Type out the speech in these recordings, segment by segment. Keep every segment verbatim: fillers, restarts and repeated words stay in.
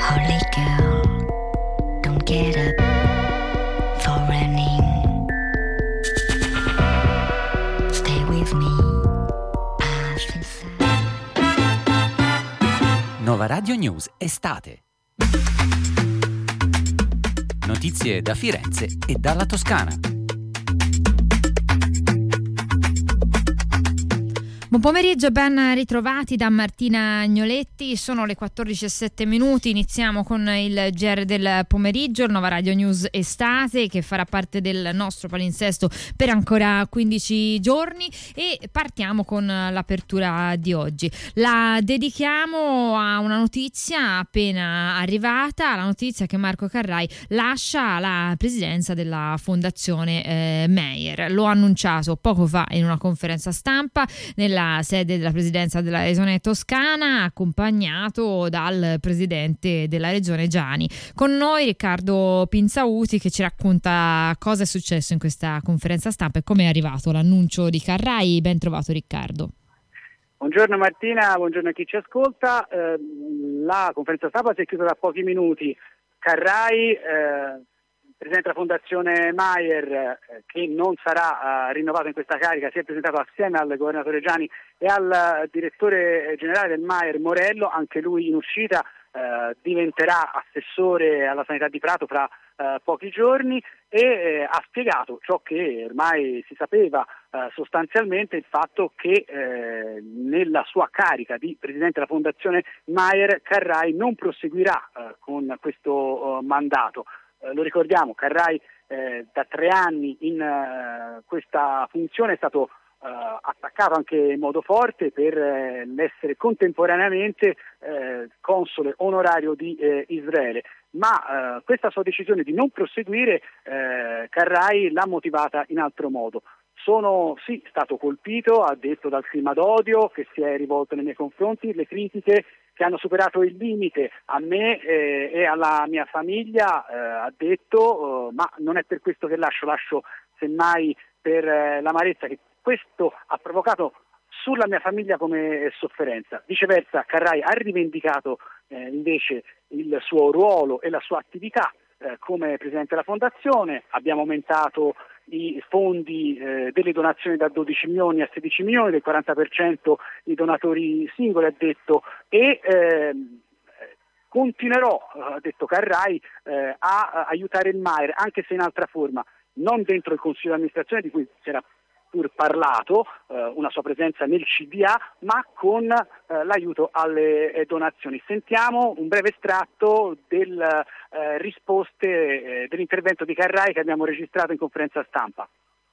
Holy girl, don't get up for running. Stay with me. Nova Radio News Estate. Notizie da Firenze e dalla Toscana. Buon pomeriggio, ben ritrovati da Martina Agnoletti. Sono le quattordici e sette minuti. Iniziamo con il G R del pomeriggio, il Nova Radio News Estate, che farà parte del nostro palinsesto per ancora quindici giorni, e partiamo con l'apertura di oggi. La dedichiamo a una notizia appena arrivata, la notizia che Marco Carrai lascia la presidenza della Fondazione eh, Meyer. Lo ha annunciato poco fa in una conferenza stampa nella la sede della presidenza della regione toscana, accompagnato dal presidente della regione Giani. Con noi Riccardo Pinzauti, che ci racconta cosa è successo in questa conferenza stampa e come è arrivato l'annuncio di Carrai. Ben trovato Riccardo. Buongiorno Martina, buongiorno a chi ci ascolta. Eh, la conferenza stampa si è chiusa da pochi minuti. Carrai, eh, Presidente della Fondazione Meyer, eh, che non sarà eh, rinnovato in questa carica, si è presentato assieme al governatore Giani e al eh, direttore generale del Meyer Morello, anche lui in uscita, eh, diventerà assessore alla sanità di Prato fra eh, pochi giorni, e eh, ha spiegato ciò che ormai si sapeva, eh, sostanzialmente il fatto che eh, nella sua carica di Presidente della Fondazione Meyer Carrai non proseguirà eh, con questo eh, mandato. Eh, lo ricordiamo, Carrai eh, da tre anni in eh, questa funzione è stato eh, attaccato anche in modo forte per eh, l'essere contemporaneamente eh, console onorario di eh, Israele, ma eh, questa sua decisione di non proseguire eh, Carrai l'ha motivata in altro modo. Sono sì stato colpito, ha detto, dal clima d'odio che si è rivolto nei miei confronti, le critiche che hanno superato il limite a me eh, e alla mia famiglia, eh, ha detto, eh, ma non è per questo che lascio, lascio semmai per eh, l'amarezza che questo ha provocato sulla mia famiglia come sofferenza. Viceversa, Carrai ha rivendicato eh, invece il suo ruolo e la sua attività eh, come Presidente della Fondazione. Abbiamo aumentato i fondi eh, delle donazioni da dodici milioni a sedici milioni, del quaranta per cento i donatori singoli, ha detto, e eh, continuerò, ha detto Carrai, eh, a, a aiutare il Meyer, anche se in altra forma, non dentro il Consiglio di amministrazione di cui si era pur parlato, eh, una sua presenza nel C D A, ma con eh, l'aiuto alle eh, donazioni. Sentiamo un breve estratto delle eh, risposte eh, dell'intervento di Carrai che abbiamo registrato in conferenza stampa.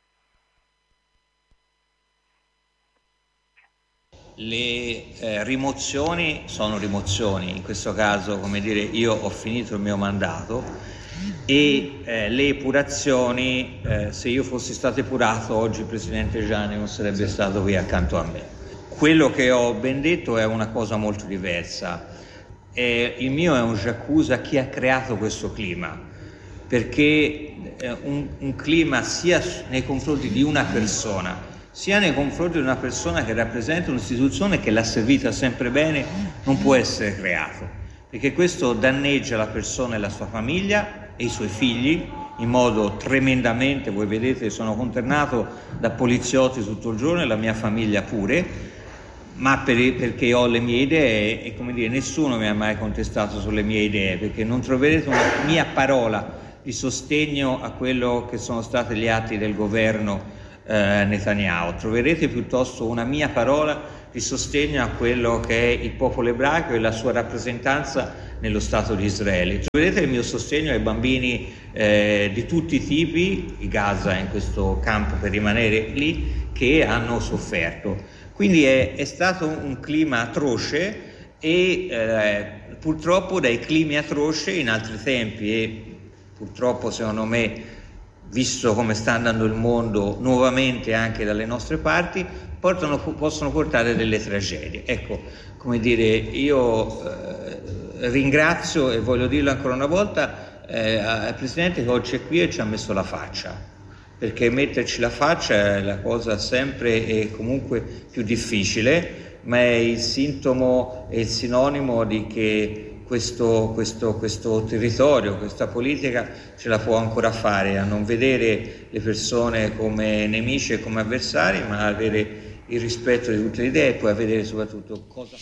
Le eh, rimozioni sono rimozioni, in questo caso, come dire, io ho finito il mio mandato, e eh, le epurazioni, eh, se io fossi stato epurato oggi il Presidente Giani non sarebbe stato qui accanto a me. Quello che ho ben detto è una cosa molto diversa. Eh, il mio è un j'accuse a chi ha creato questo clima, perché eh, un, un clima sia nei confronti di una persona, sia nei confronti di una persona che rappresenta un'istituzione che l'ha servita sempre bene, non può essere creato, perché questo danneggia la persona e la sua famiglia e i suoi figli in modo tremendamente. Voi vedete, sono conternato da poliziotti tutto il giorno e la mia famiglia pure, ma per, perché ho le mie idee e, come dire, nessuno mi ha mai contestato sulle mie idee, perché non troverete una mia parola di sostegno a quello che sono stati gli atti del governo eh, Netanyahu. Troverete piuttosto una mia parola di sostegno a quello che è il popolo ebraico e la sua rappresentanza nello Stato di Israele. Troverete il mio sostegno ai bambini eh, di tutti i tipi, i Gaza in questo campo per rimanere lì, che hanno sofferto. Quindi è, è stato un clima atroce e eh, purtroppo dai climi atroci in altri tempi, e purtroppo secondo me, visto come sta andando il mondo nuovamente anche dalle nostre parti, portano, possono portare delle tragedie. Ecco, come dire, io eh, ringrazio, e voglio dirlo ancora una volta, eh, al Presidente che oggi è qui e ci ha messo la faccia, perché metterci la faccia è la cosa sempre e comunque più difficile, ma è il sintomo, è il sinonimo di che questo, questo, questo territorio, questa politica ce la può ancora fare, a non vedere le persone come nemici e come avversari, ma avere il rispetto di tutte le idee e poi a vedere soprattutto cosa...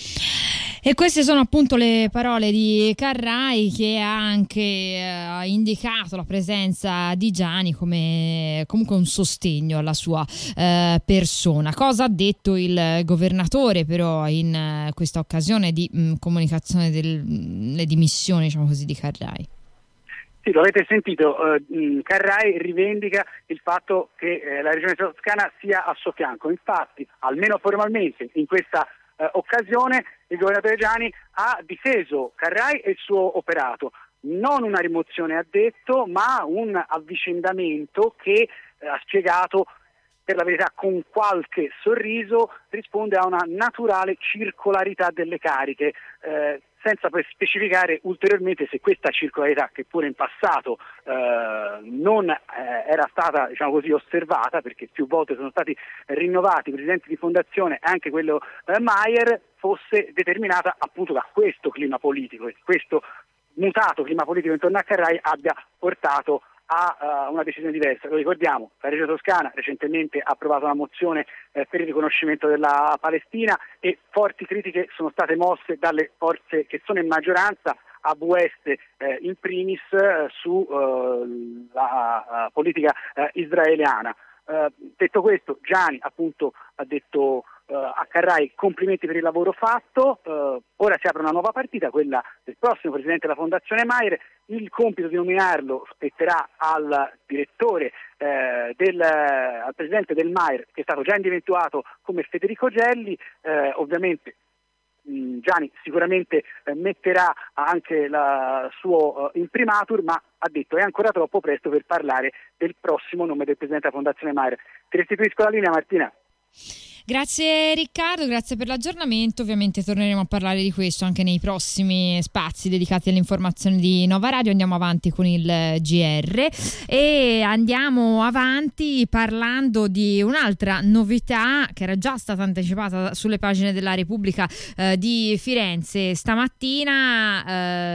E queste sono appunto le parole di Carrai, che ha anche eh, indicato la presenza di Giani come comunque un sostegno alla sua eh, persona. Cosa ha detto il governatore però in eh, questa occasione di mh, comunicazione delle dimissioni, diciamo così, di Carrai? Sì, lo avete sentito, eh, Carrai rivendica il fatto che eh, la regione toscana sia a suo fianco. Infatti, almeno formalmente, in questa eh, occasione il governatore Giani ha difeso Carrai e il suo operato. Non una rimozione, ha detto, ma un avvicendamento che eh, ha spiegato, per la verità con qualche sorriso, risponde a una naturale circolarità delle cariche, eh, senza poi specificare ulteriormente se questa circolarità, che pure in passato eh, non eh, era stata, diciamo così, osservata, perché più volte sono stati rinnovati i presidenti di fondazione, anche quello eh, Maier, fosse determinata appunto da questo clima politico, e questo mutato clima politico intorno a Carrai abbia portato a uh, una decisione diversa. Lo ricordiamo, la Regione Toscana recentemente ha approvato una mozione eh, per il riconoscimento della Palestina, e forti critiche sono state mosse dalle forze che sono in maggioranza, a Est eh, in primis, eh, su eh, la uh, politica eh, israeliana. Uh, detto questo, Giani appunto ha detto Uh, a Carrai complimenti per il lavoro fatto, uh, ora si apre una nuova partita, quella del prossimo presidente della Fondazione Maier. Il compito di nominarlo spetterà al direttore, eh, del, al presidente del Maier, che è stato già individuato come Federico Gelli. Eh, ovviamente mh, Giani sicuramente eh, metterà anche il suo uh, imprimatur, ma ha detto è ancora troppo presto per parlare del prossimo nome del presidente della Fondazione Maier. Ti restituisco la linea, Martina. Grazie Riccardo, grazie per l'aggiornamento. Ovviamente torneremo a parlare di questo anche nei prossimi spazi dedicati all'informazione di Nova Radio. Andiamo avanti con il G R e andiamo avanti parlando di un'altra novità che era già stata anticipata sulle pagine della Repubblica eh, di Firenze stamattina,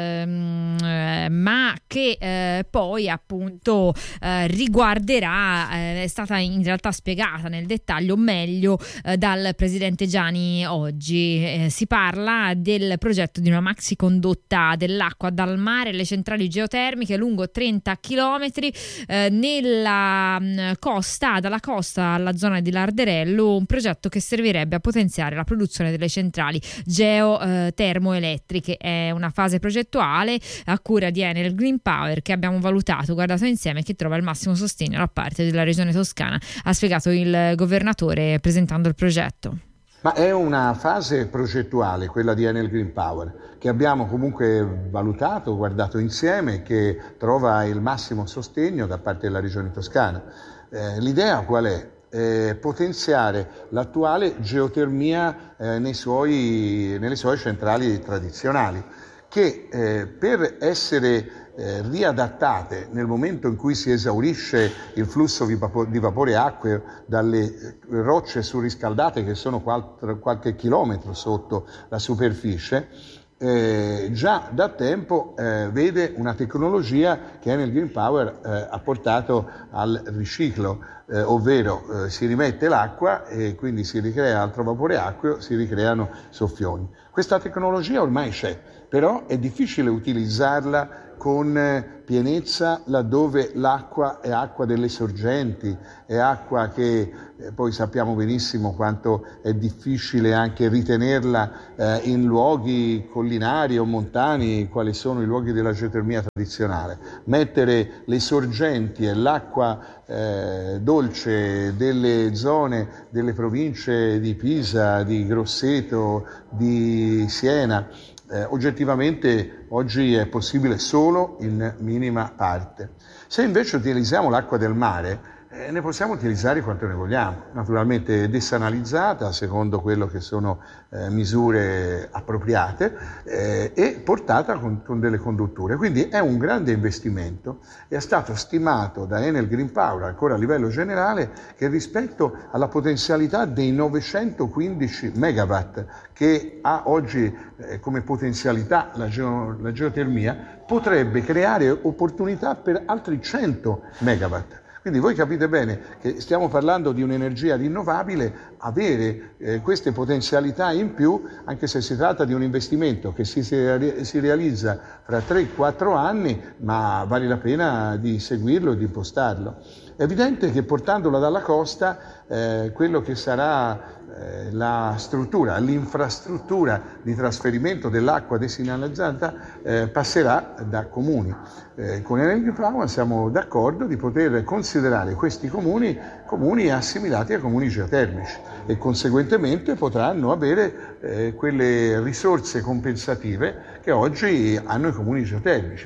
ehm, eh, ma che eh, poi appunto eh, riguarderà, eh, è stata in realtà spiegata nel dettaglio meglio dal presidente Giani oggi. Eh, si parla del progetto di una maxi condotta dell'acqua dal mare alle centrali geotermiche lungo trenta chilometri eh, nella mh, costa, dalla costa alla zona di Larderello, un progetto che servirebbe a potenziare la produzione delle centrali geotermoelettriche. È una fase progettuale a cura di Enel Green Power che abbiamo valutato, guardato insieme, che trova il massimo sostegno da parte della regione toscana, ha spiegato il governatore presentando il progetto. Ma è una fase progettuale, quella di Enel Green Power, che abbiamo comunque valutato, guardato insieme, che trova il massimo sostegno da parte della regione toscana. Eh, l'idea qual è? Eh, potenziare l'attuale geotermia eh, nei suoi, nelle sue centrali tradizionali, che eh, per essere Eh, riadattate nel momento in cui si esaurisce il flusso di, vapo- di vapore acqueo dalle rocce surriscaldate, che sono qual- qualche chilometro sotto la superficie, eh, già da tempo eh, vede una tecnologia che Enel Green Power eh, ha portato al riciclo, eh, ovvero eh, si rimette l'acqua e quindi si ricrea altro vapore acqueo, si ricreano soffioni. Questa tecnologia ormai c'è, però è difficile utilizzarla con pienezza laddove l'acqua è acqua delle sorgenti, è acqua che eh, poi sappiamo benissimo quanto è difficile anche ritenerla eh, in luoghi collinari o montani, quali sono i luoghi della geotermia tradizionale. Mettere le sorgenti e l'acqua eh, dolce delle zone, delle province di Pisa, di Grosseto, di Siena, Eh, oggettivamente oggi è possibile solo in minima parte. Se invece utilizziamo l'acqua del mare, eh, ne possiamo utilizzare quanto ne vogliamo, naturalmente desanalizzata secondo quello che sono eh, misure appropriate eh, e portata con, con delle condutture. Quindi è un grande investimento e è stato stimato da Enel Green Power ancora a livello generale che rispetto alla potenzialità dei novecentoquindici megawatt che ha oggi eh, come potenzialità la, geo, la geotermia, potrebbe creare opportunità per altri cento megawatt. Quindi voi capite bene che stiamo parlando di un'energia rinnovabile, avere eh, queste potenzialità in più, anche se si tratta di un investimento che si, si realizza fra tre quattro anni, ma vale la pena di seguirlo e di impostarlo. È evidente che portandola dalla costa, eh, quello che sarà eh, la struttura, l'infrastruttura di trasferimento dell'acqua desalinizzata eh, passerà da comuni. Eh, con Enel Green Power siamo d'accordo di poter considerare questi comuni comuni assimilati a comuni geotermici e conseguentemente potranno avere eh, quelle risorse compensative che oggi hanno i comuni geotermici.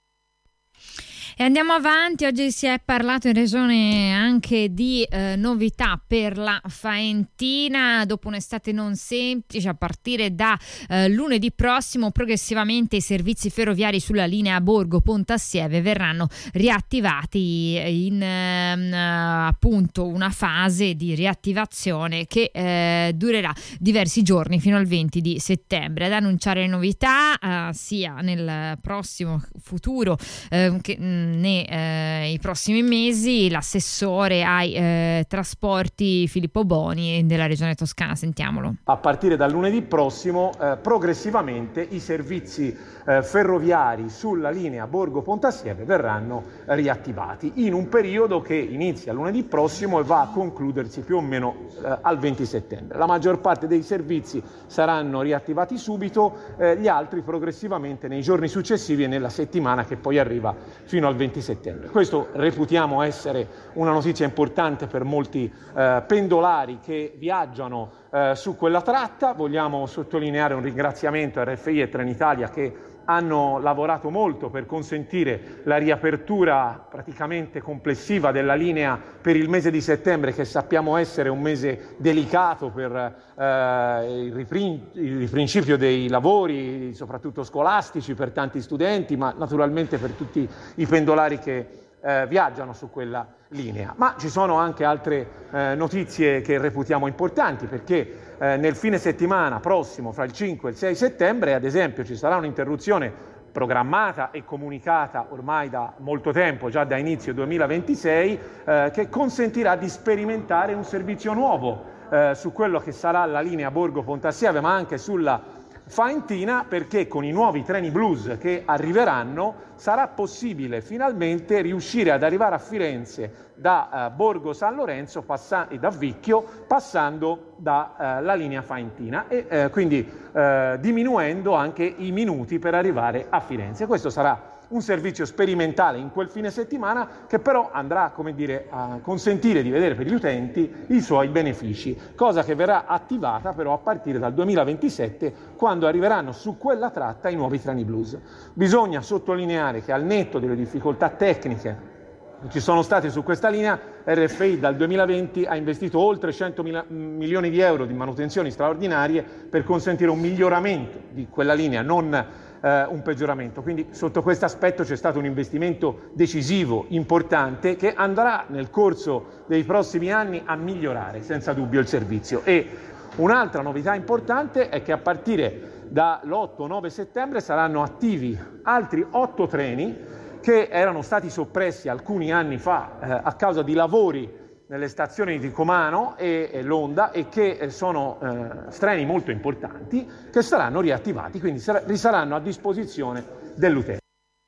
E andiamo avanti, oggi si è parlato in regione anche di eh, novità per la Faentina. Dopo un'estate non semplice, a partire da eh, lunedì prossimo progressivamente i servizi ferroviari sulla linea Borgo-Pontassieve verranno riattivati in eh, appunto una fase di riattivazione che eh, durerà diversi giorni fino al venti di settembre. Ad annunciare le novità eh, sia nel prossimo futuro eh, che nei eh, prossimi mesi l'assessore ai eh, trasporti Filippo Boni della regione Toscana. Sentiamolo. A partire dal lunedì prossimo eh, progressivamente i servizi eh, ferroviari sulla linea Borgo-Pontassieve verranno riattivati in un periodo che inizia lunedì prossimo e va a concludersi più o meno eh, al venti settembre. La maggior parte dei servizi saranno riattivati subito, eh, gli altri progressivamente nei giorni successivi e nella settimana che poi arriva fino al venti settembre. Questo reputiamo essere una notizia importante per molti eh, pendolari che viaggiano eh, su quella tratta. Vogliamo sottolineare un ringraziamento a R F I e Trenitalia che hanno lavorato molto per consentire la riapertura praticamente complessiva della linea per il mese di settembre, che sappiamo essere un mese delicato per eh, il, riprin- il principio dei lavori, soprattutto scolastici, per tanti studenti, ma naturalmente per tutti i pendolari che eh, viaggiano su quella linea. Ma ci sono anche altre eh, notizie che reputiamo importanti, perché eh, nel fine settimana prossimo, fra il cinque e il sei settembre, ad esempio, ci sarà un'interruzione programmata e comunicata ormai da molto tempo, già da inizio duemilaventisei, eh, che consentirà di sperimentare un servizio nuovo eh, su quello che sarà la linea Borgo-Pontassieve, ma anche sulla Faentina, perché con i nuovi treni blues che arriveranno sarà possibile finalmente riuscire ad arrivare a Firenze da uh, Borgo San Lorenzo passa- e da Vicchio, passando dalla uh, linea Faentina e uh, quindi uh, diminuendo anche i minuti per arrivare a Firenze. Questo sarà un servizio sperimentale in quel fine settimana che però andrà, come dire, a consentire di vedere per gli utenti i suoi benefici, cosa che verrà attivata però a partire dal duemilaventisette, quando arriveranno su quella tratta i nuovi treni blues. Bisogna sottolineare che, al netto delle difficoltà tecniche che ci sono state su questa linea, R F I dal duemilaventi ha investito oltre cento milioni di euro di manutenzioni straordinarie per consentire un miglioramento di quella linea, non un peggioramento. Quindi sotto questo aspetto c'è stato un investimento decisivo, importante, che andrà nel corso dei prossimi anni a migliorare senza dubbio il servizio. E un'altra novità importante è che a partire dall'otto nove settembre saranno attivi altri otto treni che erano stati soppressi alcuni anni fa eh, a causa di lavori nelle stazioni di Comano e, e Londa, e che eh, sono eh, treni molto importanti che saranno riattivati, quindi sar- risaranno a disposizione dell'utente.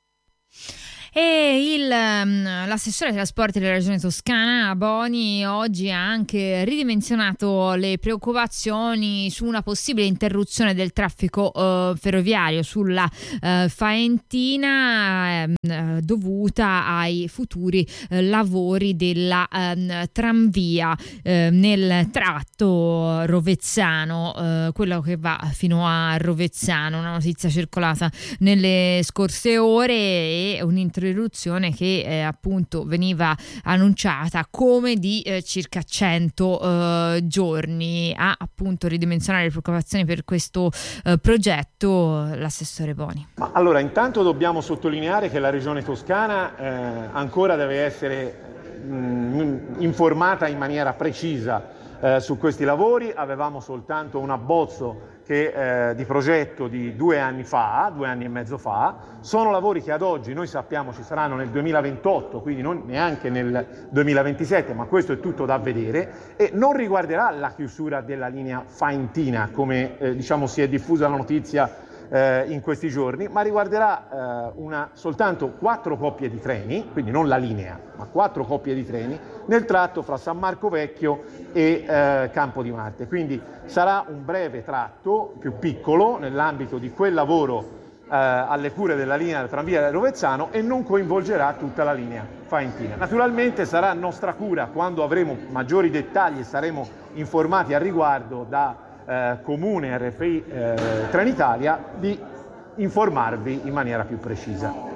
E il, l'assessore ai trasporti della regione Toscana Boni oggi ha anche ridimensionato le preoccupazioni su una possibile interruzione del traffico eh, ferroviario sulla eh, Faentina eh, dovuta ai futuri eh, lavori della eh, tranvia eh, nel tratto Rovezzano, eh, quello che va fino a Rovezzano. Una notizia circolata nelle scorse ore e un'introduzione microeruzione che eh, appunto veniva annunciata come di eh, circa cento eh, giorni. A appunto ridimensionare le preoccupazioni per questo eh, progetto l'assessore Boni. Ma allora, intanto dobbiamo sottolineare che la Regione Toscana eh, ancora deve essere mh, informata in maniera precisa eh, su questi lavori. Avevamo soltanto un abbozzo che, eh, di progetto di due anni fa, due anni e mezzo fa. Sono lavori che ad oggi noi sappiamo ci saranno nel duemilaventotto, quindi non neanche nel duemilaventisette, ma questo è tutto da vedere, e non riguarderà la chiusura della linea Faentina, come eh, diciamo si è diffusa la notizia eh, in questi giorni, ma riguarderà eh, una, soltanto quattro coppie di treni, quindi non la linea, ma quattro coppie di treni nel tratto fra San Marco Vecchio e eh, Campo di Marte. Quindi sarà un breve tratto più piccolo nell'ambito di quel lavoro eh, alle cure della linea del tranvia Rovezzano e non coinvolgerà tutta la linea Faentina. Naturalmente sarà nostra cura, quando avremo maggiori dettagli e saremo informati al riguardo da eh, Comune R F I eh, Trenitalia, di informarvi in maniera più precisa.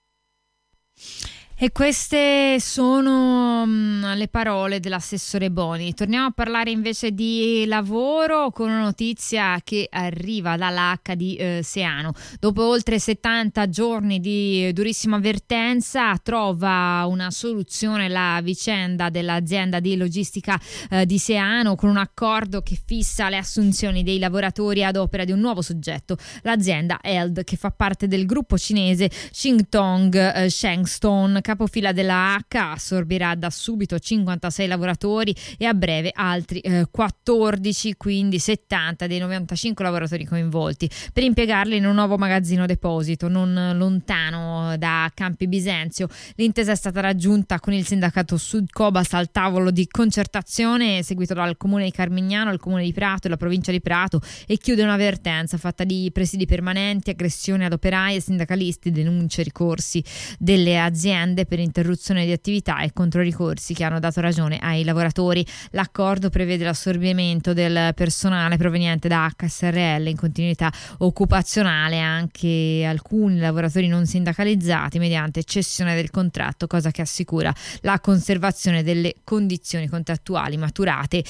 E queste sono mh, le parole dell'assessore Boni. Torniamo a parlare invece di lavoro con una notizia che arriva dall'A H di eh, Seano. Dopo oltre settanta giorni di durissima vertenza trova una soluzione la vicenda dell'azienda di logistica eh, di Seano, con un accordo che fissa le assunzioni dei lavoratori ad opera di un nuovo soggetto, l'azienda Eld, che fa parte del gruppo cinese Xintong eh, Shengstone. Capofila della H assorbirà da subito cinquantasei lavoratori e a breve altri eh, quattordici, quindi settanta dei novantacinque lavoratori coinvolti, per impiegarli in un nuovo magazzino deposito non lontano da Campi Bisenzio. L'intesa è stata raggiunta con il sindacato Sudcobas al tavolo di concertazione seguito dal comune di Carmignano, il comune di Prato e la provincia di Prato, e chiude un'avvertenza fatta di presidi permanenti, aggressioni ad operai e sindacalisti, denunce, ricorsi delle aziende per interruzione di attività e controricorsi che hanno dato ragione ai lavoratori. L'accordo prevede l'assorbimento del personale proveniente da H S R L in continuità occupazionale, anche alcuni lavoratori non sindacalizzati, mediante cessione del contratto, cosa che assicura la conservazione delle condizioni contrattuali maturate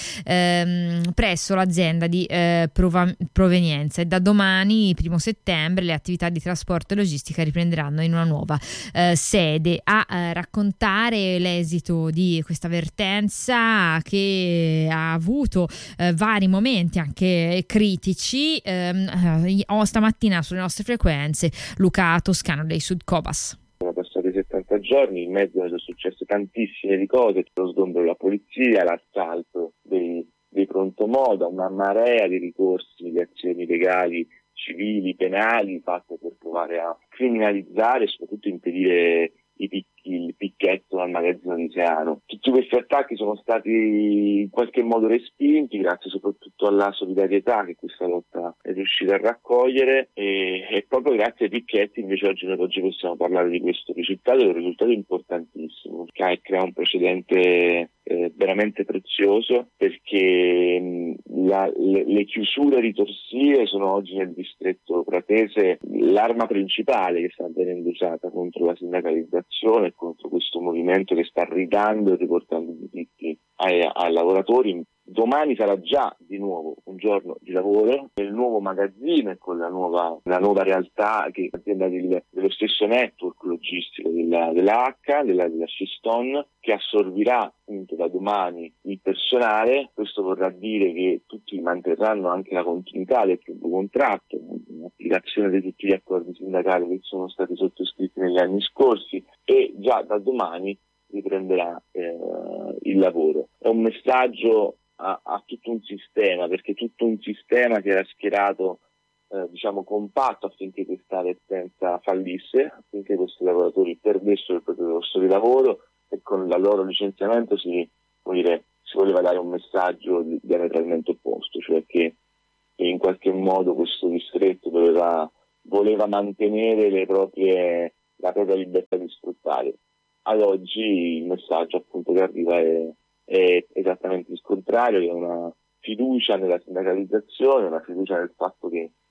ehm, presso l'azienda di eh, prova- provenienza. E da domani, primo settembre, le attività di trasporto e logistica riprenderanno in una nuova eh, sede. A eh, raccontare l'esito di questa vertenza, che ha avuto eh, vari momenti anche critici, ehm, eh, stamattina sulle nostre frequenze Luca Toscano dei Sudcobas. Sono passati settanta giorni, in mezzo sono successe tantissime di cose, lo sgombero della polizia, l'assalto dei, dei prontomoda, una marea di ricorsi, di azioni legali, civili, penali, fatte per provare a criminalizzare e soprattutto impedire i picchi, il picchetto al magazzino di Seano. Tutti questi attacchi sono stati in qualche modo respinti, grazie soprattutto alla solidarietà che questa lotta è riuscita a raccogliere, e, e proprio grazie ai picchetti invece oggi noi oggi possiamo parlare di questo risultato, è un risultato importantissimo, che crea un precedente eh, veramente prezioso, perché mh, la, le, le chiusure ritorsive sono oggi nel distretto pratese l'arma principale che sta venendo usata contro la sindacalizzazione e contro questo movimento che sta ridando e riportando i diritti ai, ai lavoratori. Domani sarà già di nuovo un giorno di lavoro nel nuovo magazzino e con la nuova, la nuova realtà che è l'azienda del, dello stesso network logistico della, della H, della, della Shistone, che assorbirà appunto da domani il personale. Questo vorrà dire che tutti manterranno anche la continuità del proprio contratto, l'applicazione di tutti gli accordi sindacali che sono stati sottoscritti negli anni scorsi, e già da domani riprenderà eh, il lavoro. È un messaggio a, a tutto un sistema, perché tutto un sistema che era schierato eh, diciamo compatto affinché questa vertenza fallisse, affinché questi lavoratori perdessero il proprio posto di lavoro, e con il loro licenziamento si, vuol dire, si voleva dare un messaggio diametralmente opposto, cioè che, che in qualche modo questo distretto doveva, voleva mantenere le proprie, la propria libertà di sfruttare. Ad oggi il messaggio appunto che arriva è, è esattamente il contrario, che è una fiducia nella sindacalizzazione, una fiducia nel fatto che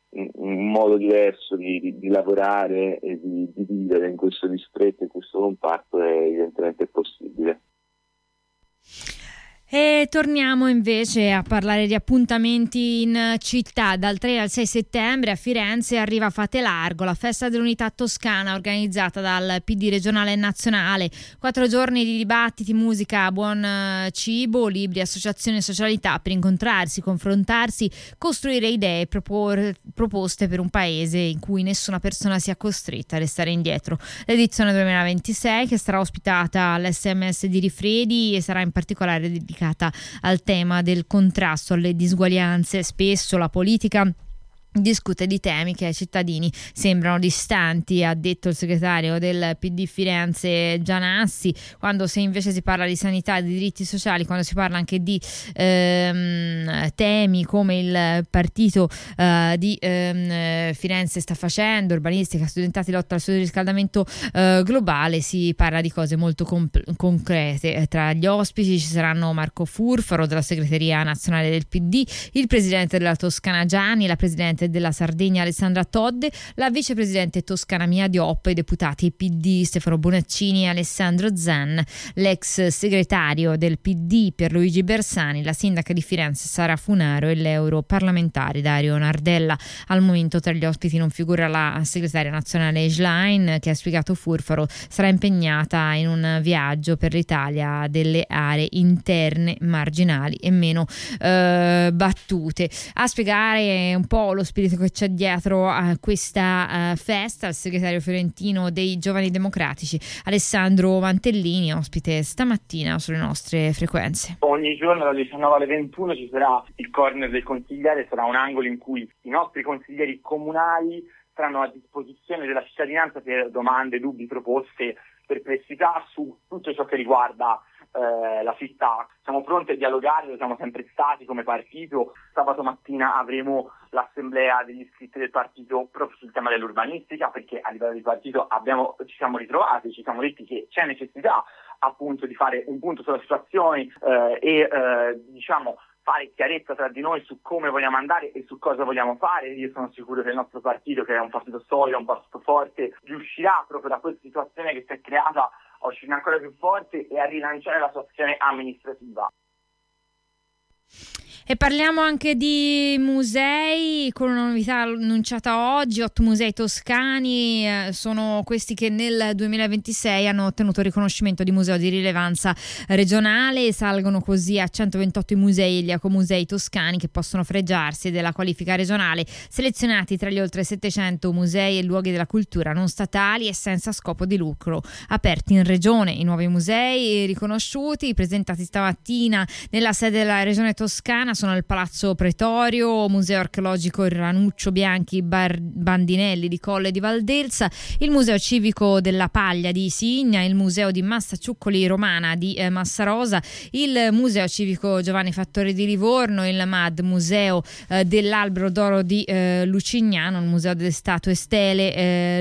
un modo diverso di, di, di lavorare e di, di vivere in questo distretto, in questo comparto è evidentemente possibile. E torniamo invece a parlare di appuntamenti in città. Dal tre al sei settembre a Firenze arriva Fate Largo, la festa dell'unità toscana organizzata dal P D regionale e nazionale. Quattro giorni di dibattiti, musica, buon cibo, libri, associazioni e socialità per incontrarsi, confrontarsi, costruire idee e propor- proposte per un paese in cui nessuna persona sia costretta a restare indietro. L'edizione duemilaventisei, che sarà ospitata all'S M S di Rifredi e sarà in particolare dedicata al tema del contrasto alle disuguaglianze. Spesso la politica discute di temi che ai cittadini sembrano distanti, ha detto il segretario del P D Firenze Gianassi, quando se invece si parla di sanità e di diritti sociali, quando si parla anche di ehm, temi come il partito eh, di ehm, Firenze sta facendo, urbanistica, studentati, lotta al surriscaldamento eh, globale, si parla di cose molto comp- concrete. Tra gli ospiti ci saranno Marco Furfaro della segreteria nazionale del P D, il presidente della Toscana Gianni, la presidente della Sardegna Alessandra Todde, la vicepresidente toscana Mia Diop, i deputati P D Stefano Bonaccini e Alessandro Zan, l'ex segretario del P D Pierluigi Bersani, la sindaca di Firenze Sara Funaro e l'europarlamentare Dario Nardella. Al momento tra gli ospiti non figura la segretaria nazionale Schlein, che ha spiegato Furfaro sarà impegnata in un viaggio per l'Italia delle aree interne, marginali e meno eh, battute. A spiegare un po' lo spirito che c'è dietro a questa uh, festa, il segretario fiorentino dei Giovani Democratici Alessandro Mantellini, ospite stamattina sulle nostre frequenze. Ogni giorno dalle diciannove alle ventuno ci sarà il corner del consigliere, sarà un angolo in cui i nostri consiglieri comunali saranno a disposizione della cittadinanza per domande, dubbi, proposte, perplessità su tutto ciò che riguarda Eh, la città. Siamo pronti a dialogare, lo siamo sempre stati come partito. Sabato mattina avremo l'assemblea degli iscritti del partito proprio sul tema dell'urbanistica, perché a livello di partito abbiamo, ci siamo ritrovati, ci siamo detti che c'è necessità appunto di fare un punto sulla situazione eh, e eh, diciamo fare chiarezza tra di noi su come vogliamo andare e su cosa vogliamo fare. Io sono sicuro che il nostro partito, che è un partito solido, un partito forte, riuscirà proprio da questa situazione che si è creata a uscire ancora più forte e a rilanciare la sua azione amministrativa. E parliamo anche di musei, con una novità annunciata oggi. Otto musei toscani eh, sono questi che nel duemilaventisei hanno ottenuto il riconoscimento di museo di rilevanza regionale. Salgono così a centoventotto i musei e gli ecomusei toscani che possono fregiarsi della qualifica regionale, selezionati tra gli oltre settecento musei e luoghi della cultura non statali e senza scopo di lucro aperti in regione. I nuovi musei riconosciuti, presentati stamattina nella sede della regione toscana, sono il Palazzo Pretorio, Museo Archeologico Ranuccio Bianchi Bar- Bandinelli di Colle di Valdelsa, il Museo Civico della Paglia di Signa, il Museo di Massaciuccoli Romana di eh, Massarosa, il Museo Civico Giovanni Fattori di Livorno, il M A D Museo eh, dell'Albero d'Oro di eh, Lucignano, il Museo delle Statue Stele eh,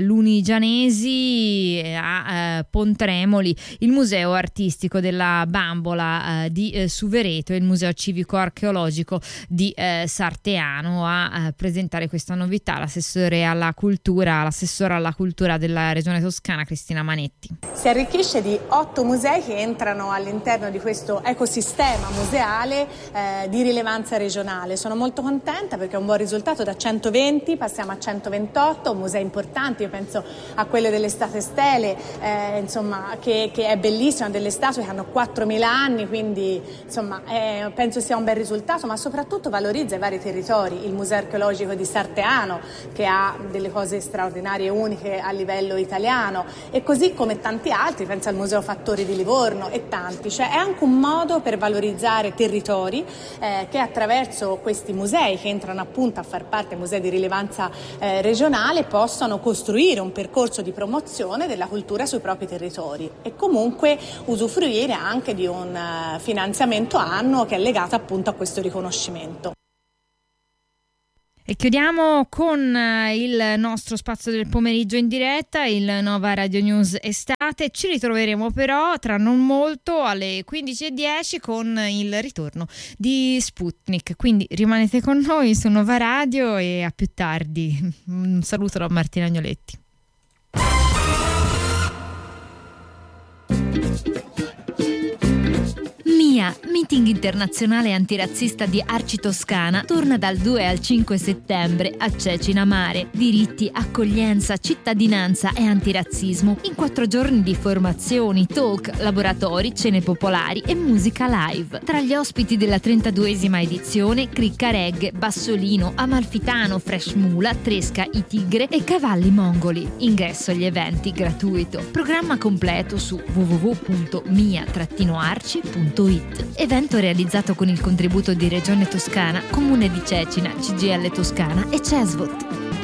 Lunigianesi eh, a eh, Pontremoli, il Museo Artistico della Bambola eh, di eh, Suvereto e il Museo Civico Archeologico di eh, Sarteano. A eh, presentare questa novità l'assessore alla cultura, l'assessora alla cultura della regione toscana Cristina Manetti. Si arricchisce di otto musei che entrano all'interno di questo ecosistema museale eh, di rilevanza regionale. Sono molto contenta perché è un buon risultato. Da centoventi passiamo a centoventotto, musei importanti. Io penso a quello delle Statue Stele, eh, insomma, che, che è bellissima, delle statue che hanno quattromila anni, quindi insomma eh, penso sia un bel risultato, ma soprattutto valorizza i vari territori. Il Museo Archeologico di Sarteano, che ha delle cose straordinarie e uniche a livello italiano, e così come tanti altri, pensa al Museo Fattori di Livorno e tanti. Cioè è anche un modo per valorizzare territori eh, che attraverso questi musei, che entrano appunto a far parte musei di rilevanza eh, regionale, possono costruire un percorso di promozione della cultura sui propri territori e comunque usufruire anche di un uh, finanziamento annuo che è legato appunto a questo riconoscimento. E chiudiamo con il nostro spazio del pomeriggio in diretta, il Nova Radio News Estate. Ci ritroveremo però tra non molto alle quindici e dieci con il ritorno di Sputnik. Quindi rimanete con noi su Nova Radio e a più tardi. Un saluto da Martina Agnoletti. MIA, Meeting Internazionale Antirazzista di Arci Toscana, torna dal due al cinque settembre a Cecina Mare. Diritti, accoglienza, cittadinanza e antirazzismo in quattro giorni di formazioni, talk, laboratori, cene popolari e musica live. Tra gli ospiti della trentaduesima edizione, Cricca Reggae, Bassolino, Amalfitano, Fresh Mula, Tresca i Tigre e Cavalli Mongoli. Ingresso agli eventi gratuito. Programma completo su w w w punto mia arci punto it. Evento realizzato con il contributo di Regione Toscana, Comune di Cecina, C G I L Toscana e Cesvot.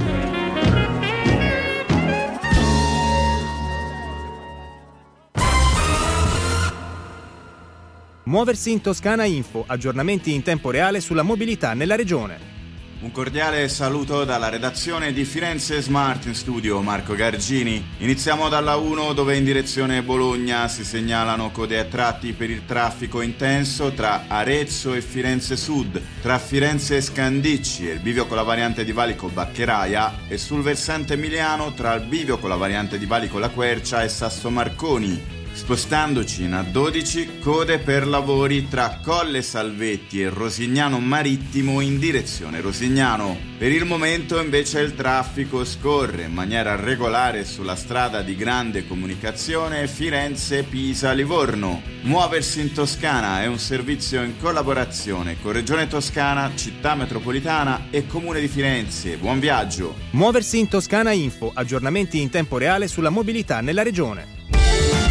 Muoversi in Toscana Info, aggiornamenti in tempo reale sulla mobilità nella regione. Un cordiale saluto dalla redazione di Firenze Smart in studio, Marco Gargini. Iniziamo dalla uno dove in direzione Bologna si segnalano code a tratti per il traffico intenso tra Arezzo e Firenze Sud, tra Firenze e Scandicci e il bivio con la variante di Valico Baccheraia e sul versante emiliano tra il bivio con la variante di Valico La Quercia e Sasso Marconi. Spostandoci in A dodici, code per lavori tra Colle Salvetti e Rosignano Marittimo in direzione Rosignano. Per il momento invece il traffico scorre in maniera regolare sulla strada di grande comunicazione Firenze-Pisa-Livorno. Muoversi in Toscana è un servizio in collaborazione con Regione Toscana, Città Metropolitana e Comune di Firenze. Buon viaggio! Muoversi in Toscana Info, aggiornamenti in tempo reale sulla mobilità nella regione.